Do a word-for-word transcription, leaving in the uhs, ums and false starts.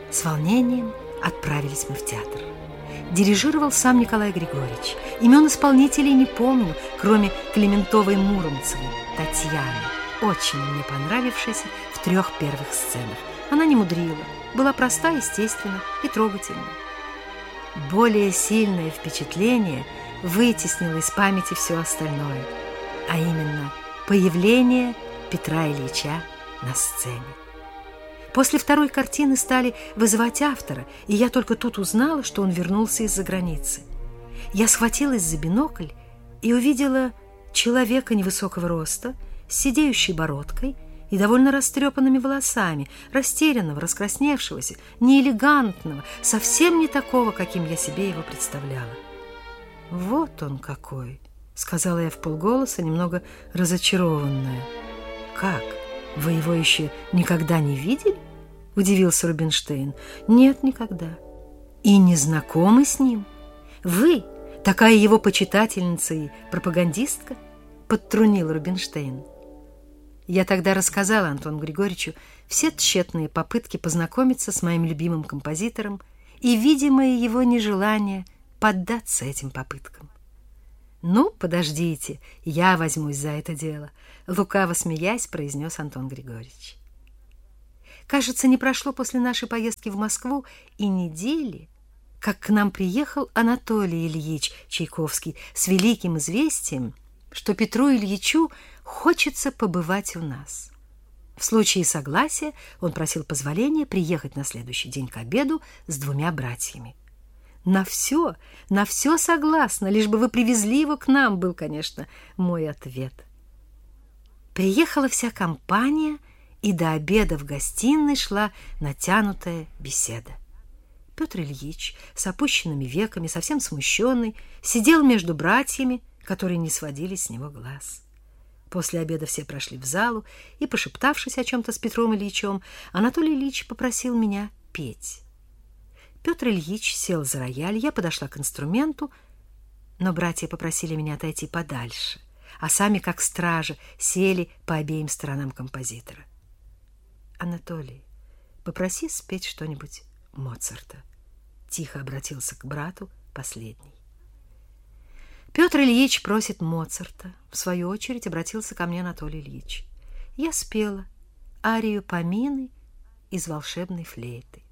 С волнением отправились мы в театр. Дирижировал сам Николай Григорьевич. Имен исполнителей не помню, кроме Клементовой Муромцевой, Татьяны, очень мне понравившейся в трех первых сценах. Она не мудрила, была проста, естественна и трогательна. Более сильное впечатление вытеснило из памяти все остальное, а именно появление Петра Ильича на сцене. После второй картины стали вызывать автора, и я только тут узнала, что он вернулся из-за границы. Я схватилась за бинокль и увидела человека невысокого роста, с сидеющей бородкой и довольно растрепанными волосами, растерянного, раскрасневшегося, неэлегантного, совсем не такого, каким я себе его представляла. «Вот он какой!» — сказала я вполголоса, немного разочарованная. «Как? Вы его еще никогда не видели?» — удивился Рубинштейн. «Нет, никогда. И не знакомы с ним? Вы, такая его почитательница и пропагандистка?» — подтрунил Рубинштейн. Я тогда рассказала Антону Григорьевичу все тщетные попытки познакомиться с моим любимым композитором и видимое его нежелание поддаться этим попыткам. «Ну, подождите, я возьмусь за это дело», — лукаво смеясь произнес Антон Григорьевич. Кажется, не прошло после нашей поездки в Москву и недели, как к нам приехал Анатолий Ильич Чайковский с великим известием, что Петру Ильичу хочется побывать у нас. В случае согласия он просил позволения приехать на следующий день к обеду с двумя братьями. «На все, на все согласна, лишь бы вы привезли его к нам», был, конечно, мой ответ. Приехала вся компания, и до обеда в гостиной шла натянутая беседа. Петр Ильич с опущенными веками, совсем смущенный, сидел между братьями, которые не сводили с него глаз. После обеда все прошли в залу, и, пошептавшись о чем-то с Петром Ильичем, Анатолий Ильич попросил меня петь. Петр Ильич сел за рояль, я подошла к инструменту, но братья попросили меня отойти подальше, а сами, как стражи, сели по обеим сторонам композитора. «Анатолий, попроси спеть что-нибудь Моцарта», — тихо обратился к брату последний. Петр Ильич просит Моцарта. В свою очередь обратился ко мне Анатолий Ильич. Я спела арию Памины из «Волшебной флейты».